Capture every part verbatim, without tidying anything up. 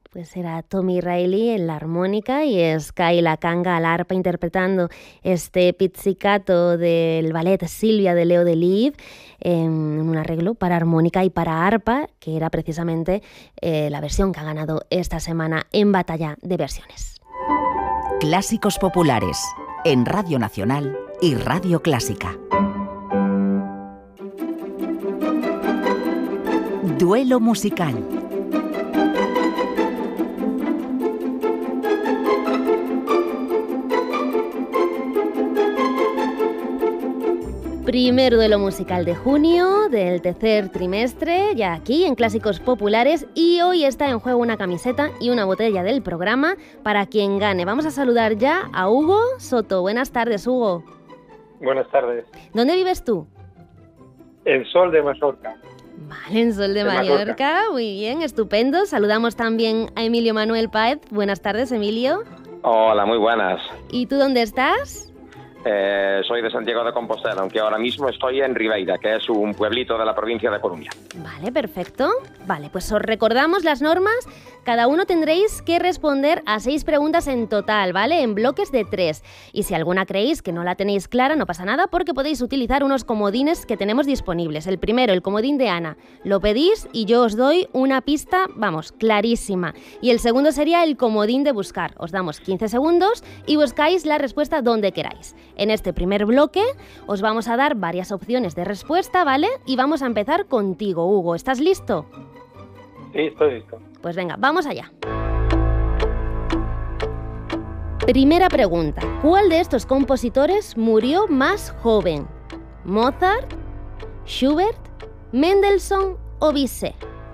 Pues era Tommy Reilly en la armónica y Sky Lakanga al arpa interpretando este pizzicato del ballet Silvia de Leo Delibes en un arreglo para armónica y para arpa, que era precisamente eh, la versión que ha ganado esta semana en Batalla de Versiones. Clásicos populares en Radio Nacional y Radio Clásica. Duelo musical. Primer duelo musical de junio, del tercer trimestre, ya aquí en Clásicos Populares, y hoy está en juego una camiseta y una botella del programa para quien gane. Vamos a saludar ya a Hugo Soto. Buenas tardes, Hugo. Buenas tardes. ¿Dónde vives tú? En Sol de Mallorca. Vale, en Sol de, de Mallorca. Mallorca. Muy bien, estupendo. Saludamos también a Emilio Manuel Páez. Buenas tardes, Emilio. Hola, muy buenas. ¿Y tú dónde estás? Eh, soy de Santiago de Compostela, aunque ahora mismo estoy en Ribeira, que es un pueblito de la provincia de Coruña. Vale, perfecto. Vale, pues os recordamos las normas. Cada uno tendréis que responder a seis preguntas en total, ¿vale? En bloques de tres. Y si alguna creéis que no la tenéis clara, no pasa nada, porque podéis utilizar unos comodines que tenemos disponibles. El primero, el comodín de Ana. Lo pedís y yo os doy una pista, vamos, clarísima. Y el segundo sería el comodín de buscar. Os damos quince segundos y buscáis la respuesta donde queráis. En este primer bloque os vamos a dar varias opciones de respuesta, ¿vale? Y vamos a empezar contigo, Hugo. ¿Estás listo? Sí, estoy listo. Pues venga, vamos allá. Primera pregunta. ¿Cuál de estos compositores murió más joven? ¿Mozart, Schubert, Mendelssohn o Bizet?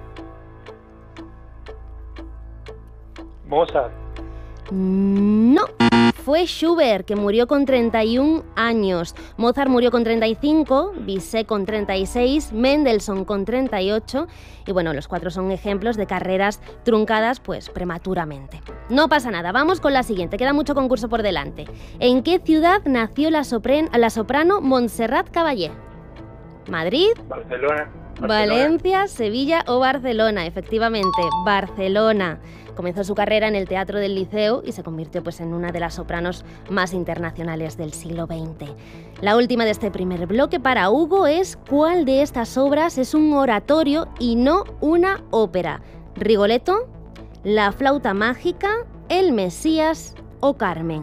Mozart. No. Fue Schubert, que murió con treinta y un años. Mozart murió con treinta y cinco, Bizet con treinta y seis, Mendelssohn con treinta y ocho. Y bueno, los cuatro son ejemplos de carreras truncadas pues prematuramente. No pasa nada, vamos con la siguiente, queda mucho concurso por delante. ¿En qué ciudad nació la, sopren- la soprano Montserrat Caballé? ¿Madrid? Barcelona. Barcelona. Valencia, Sevilla o Barcelona. Efectivamente, Barcelona. Comenzó su carrera en el Teatro del Liceo y se convirtió pues, en una de las sopranos más internacionales del siglo veinte. La última de este primer bloque para Hugo es ¿cuál de estas obras es un oratorio y no una ópera? ¿Rigoletto, La flauta mágica, El Mesías o Carmen?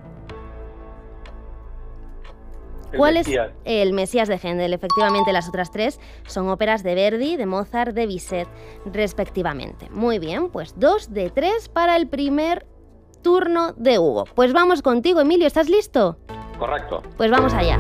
El ¿Cuál Mesías. es El Mesías de Händel? Efectivamente, las otras tres son óperas de Verdi, de Mozart, de Bizet, respectivamente. Muy bien, pues dos de tres para el primer turno de Hugo. Pues vamos contigo, Emilio, ¿estás listo? Correcto. Pues vamos allá.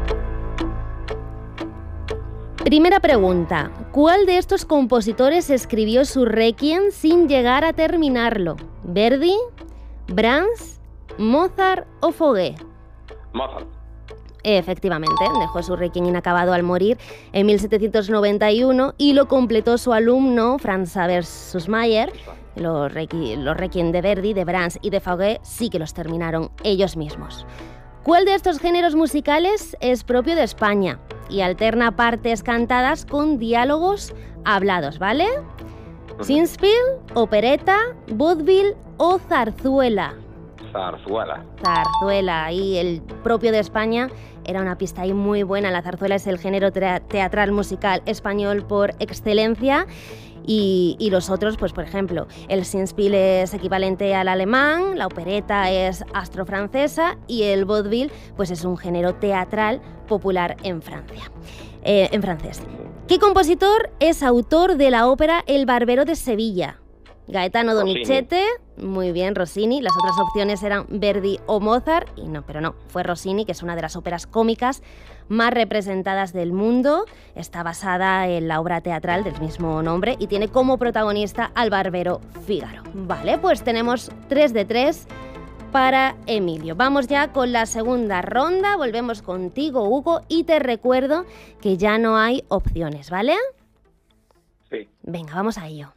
Primera pregunta. ¿Cuál de estos compositores escribió su Requiem sin llegar a terminarlo? ¿Verdi, Brahms, Mozart o Fauré? Mozart. Efectivamente, dejó su Requiem inacabado al morir en mil setecientos noventa y uno y lo completó su alumno Franz Xaver Süssmayr. Los Requiem, los Requiem de Verdi, de Brahms y de Fauré sí que los terminaron ellos mismos. ¿Cuál de estos géneros musicales es propio de España y alterna partes cantadas con diálogos hablados, ¿vale? Singspiel, opereta, vaudeville o zarzuela. Zarzuela. Zarzuela, y el propio de España era una pista ahí muy buena. La zarzuela es el género tra- teatral musical español por excelencia. Y, y los otros, pues por ejemplo, el Singspiel es equivalente al alemán, la opereta es austro-francesa y el vaudeville pues es un género teatral popular en Francia, eh, en francés. ¿Qué compositor es autor de la ópera El Barbero de Sevilla? Gaetano Donizetti, muy bien, Rossini. Las otras opciones eran Verdi o Mozart, y no, pero no, fue Rossini, que es una de las óperas cómicas más representadas del mundo. Está basada en la obra teatral del mismo nombre y tiene como protagonista al barbero Fígaro. Vale, pues tenemos tres de tres para Emilio. Vamos ya con la segunda ronda, volvemos contigo, Hugo, y te recuerdo que ya no hay opciones, ¿vale? Sí. Venga, vamos a ello.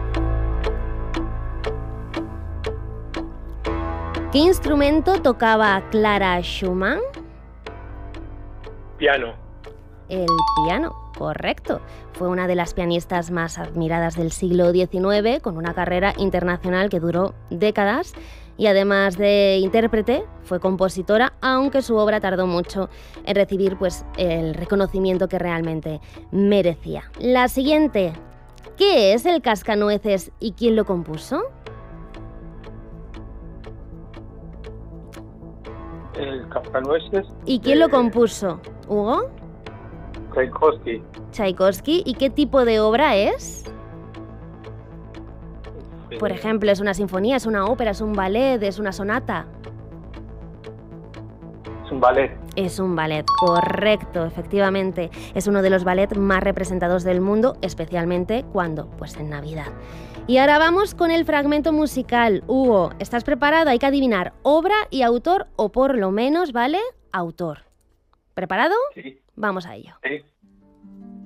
¿Qué instrumento tocaba Clara Schumann? Piano. El piano. Correcto. Fue una de las pianistas más admiradas del siglo diecinueve, con una carrera internacional que duró décadas. Y además de intérprete, fue compositora, aunque su obra tardó mucho en recibir pues, el reconocimiento que realmente merecía. La siguiente. ¿Qué es el Cascanueces y quién lo compuso? El Cascanueces. ¿Y quién de lo compuso? ¿Hugo? Tchaikovsky. Tchaikovsky. ¿Y qué tipo de obra es? Por Eh, ejemplo, ¿es una sinfonía, es una ópera, es un ballet, es una sonata? Es un ballet. Es un ballet, correcto, efectivamente. Es uno de los ballets más representados del mundo, especialmente cuando, pues en Navidad. Y ahora vamos con el fragmento musical. Hugo, ¿estás preparado? Hay que adivinar obra y autor, o por lo menos, ¿vale? Autor. ¿Preparado? Sí, Vamos a ello. sí.